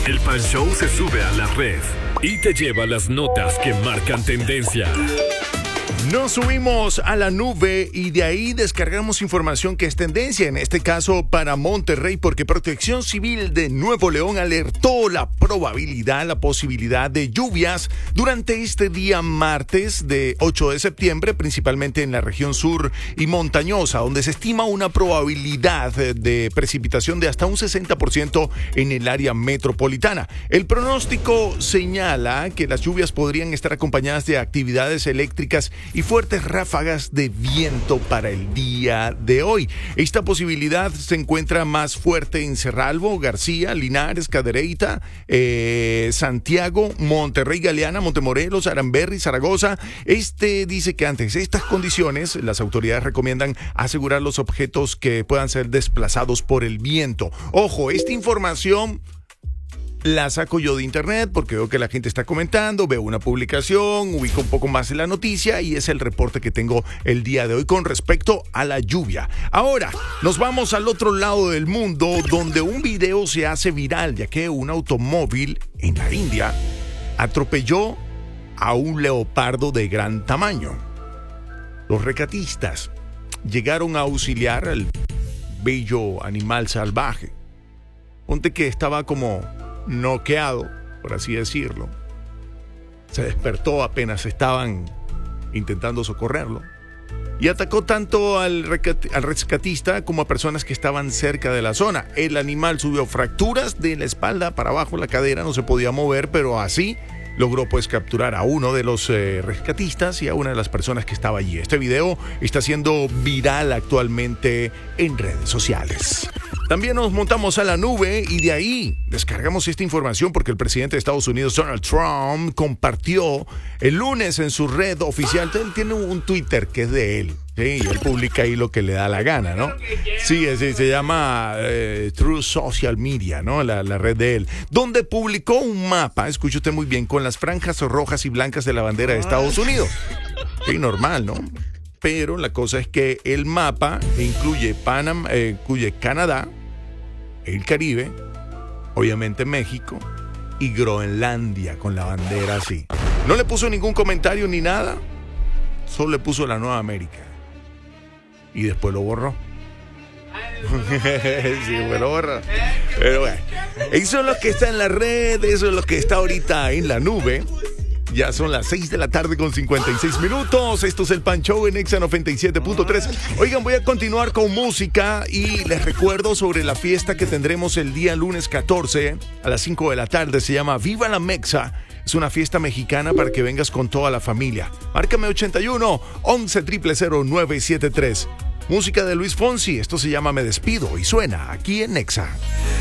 El Pan Show se sube a la red y te lleva las notas que marcan tendencia. Nos subimos a la nube y de ahí descargamos información que es tendencia, en este caso para Monterrey, porque Protección Civil de Nuevo León alertó la posibilidad de lluvias durante este día martes de 8 de septiembre, principalmente en la región sur y montañosa, donde se estima una probabilidad de precipitación de hasta un 60% en el área metropolitana. El pronóstico señala que las lluvias podrían estar acompañadas de actividades eléctricas y fuertes ráfagas de viento para el día de hoy. Esta posibilidad se encuentra más fuerte en Cerralbo, García, Linares, Cadereyta, Santiago, Monterrey, Galeana, Montemorelos, Aramberri, Zaragoza. Dice que ante estas condiciones, las autoridades recomiendan asegurar los objetos que puedan ser desplazados por el viento. Ojo, esta información la saco yo de internet porque veo que la gente está comentando, veo una publicación, ubico un poco más en la noticia y es el reporte que tengo el día de hoy con respecto a la lluvia. Ahora, nos vamos al otro lado del mundo donde un video se hace viral ya que un automóvil en la India atropelló a un leopardo de gran tamaño. Los rescatistas llegaron a auxiliar al bello animal salvaje. Ponte que estaba como noqueado, por así decirlo. Se despertó apenas estaban intentando socorrerlo y atacó tanto al rescatista como a personas que estaban cerca de la zona. El animal subió fracturas de la espalda para abajo, la cadera no se podía mover, pero así logró pues capturar a uno de los rescatistas y a una de las personas que estaba allí. Este video está siendo viral actualmente en redes sociales. También nos montamos a la nube y de ahí descargamos esta información porque el presidente de Estados Unidos, Donald Trump, compartió el lunes en su red oficial. Él tiene un Twitter que es de él, ¿sí? Y él publica ahí lo que le da la gana, ¿no? Sí, se llama True Social Media, ¿no? La red de él, donde publicó un mapa, escuche usted muy bien, con las franjas rojas y blancas de la bandera de Estados Unidos. Sí, normal, ¿no? Pero la cosa es que el mapa incluye Canadá, el Caribe, obviamente México y Groenlandia con la bandera así. No le puso ningún comentario ni nada, solo le puso la Nueva América y después lo borró. Sí, lo borró. Pero bueno, eso es lo que está en la red, eso es lo que está ahorita en la nube. Ya son las 6 de la tarde con 56 minutos. Esto es el Pan Show en Exa 97.3. Oigan, voy a continuar con música y les recuerdo sobre la fiesta que tendremos el día lunes 14 a las 5 de la tarde. Se llama Viva la Mexa. Es una fiesta mexicana para que vengas con toda la familia. Márcame 81 11 000 973. Música de Luis Fonsi. Esto se llama Me Despido y suena aquí en Exa.